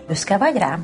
Büszke vagy rám?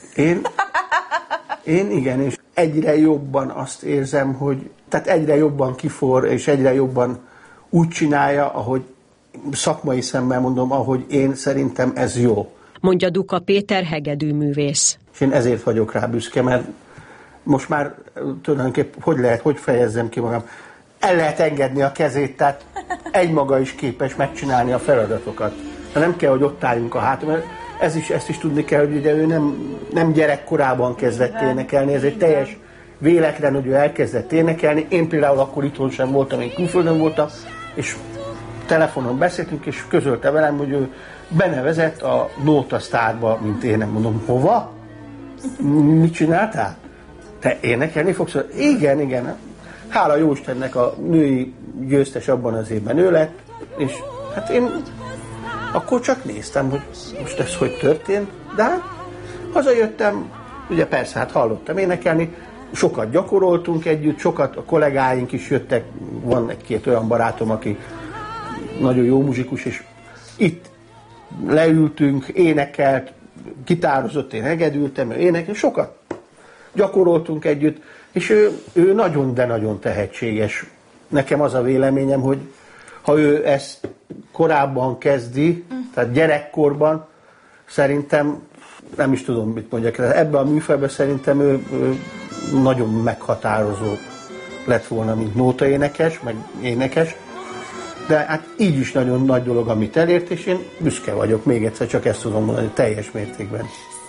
Én igen, és egyre jobban azt érzem, hogy tehát egyre jobban kiforr, és egyre jobban úgy csinálja, ahogy szakmai szemmel mondom, ahogy én szerintem ez jó. Mondja Duka Péter hegedűművész. És én ezért vagyok rá büszke, mert most már tulajdonképpen hogy fejezzem ki magam, el lehet engedni a kezét, tehát egymaga is képes megcsinálni a feladatokat. De nem kell, hogy ott álljunk a hátul, mert ezt is tudni kell, hogy ugye ő nem gyerekkorában kezdett énekelni, ez egy teljes véletlen, hogy ő elkezdett énekelni. Én például akkor itthon sem voltam, én külföldön voltam, és telefonon beszéltünk, és közölte velem, hogy ő benevezett a Nóta Sztárba, mint én, nem mondom, hova? Mit csináltál? Te énekelni fogsz? Igen. Hála Jóistennek a női győztes abban az évben ő lett, és hát én akkor csak néztem, hogy most ez hogy történt, de hát hazajöttem, ugye persze, hát hallottam énekelni, sokat gyakoroltunk együtt, sokat a kollégáink is jöttek, van egy-két olyan barátom, aki nagyon jó muzsikus, és itt leültünk, énekelt, gitározott, én hegedültem, ő énekelt, sokat gyakoroltunk együtt, és ő nagyon, de nagyon tehetséges. Nekem az a véleményem, hogy ha ő ezt korábban kezdi, tehát gyerekkorban, szerintem, nem is tudom, mit mondjak, ebben a műfajban szerintem ő nagyon meghatározó lett volna, mint nótaénekes, meg énekes, de hát így is nagyon nagy dolog, amit elért, és én büszke vagyok, még egyszer csak ezt tudom mondani, teljes mértékben.